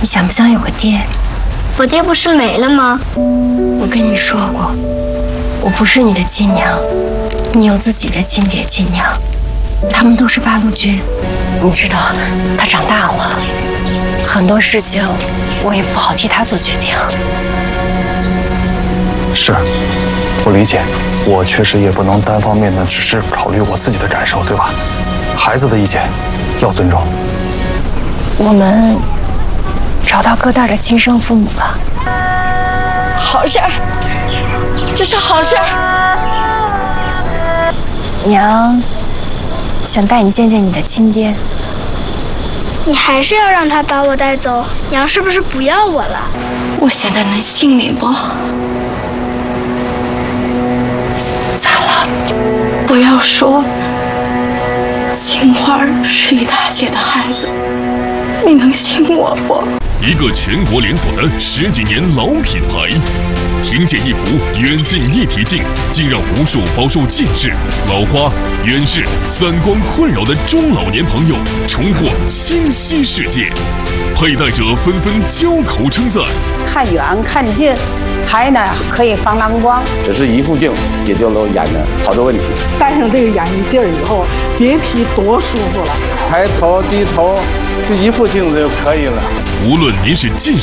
想不想有个爹？ 我爹不是没了吗？ 我跟你说过，我不是你的亲娘，你有自己的亲爹亲娘，他们都是八路军。你知道，他长大了，很多事情我也不好替他做决定。 是，我理解，我确实也不能单方面的只是考虑我自己的感受，对吧？孩子的意见要尊重。 我们找到疙瘩的亲生父母了， 好事儿，这是好事儿。 娘想带你见见你的亲爹。 你还是要让他把我带走？娘是不是不要我了？ 我现在能信你吗？ 咋了？ 不要说青花是李大姐的孩子，你能信我不？ 一个全国连锁的10几年老品牌，凭借一幅远近一体镜，竟让无数饱受近视、老花、远视、三观困扰的中老年朋友重获清晰世界。佩戴者纷纷交口称赞： 看远看近，还呢可以防蓝光。 只是一副镜解决了我眼的好多问题。 戴上这个眼镜以后，别提多舒服了。 抬头低头就一副镜子就可以了。 无论您是近视